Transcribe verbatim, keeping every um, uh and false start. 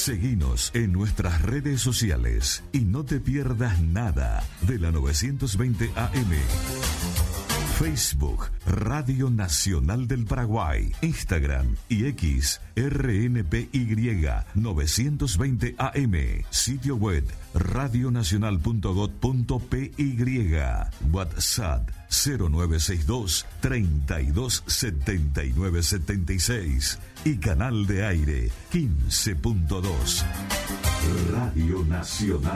Seguinos en nuestras redes sociales y no te pierdas nada de la novecientos veinte A M. Facebook, Radio Nacional del Paraguay, Instagram y X, R N P Y novecientos veinte A M, sitio web radionacional punto gob punto pe y, WhatsApp cero nueve seis dos, treinta y dos, setenta y nueve, setenta y seis y canal de aire quince punto dos. Radio Nacional.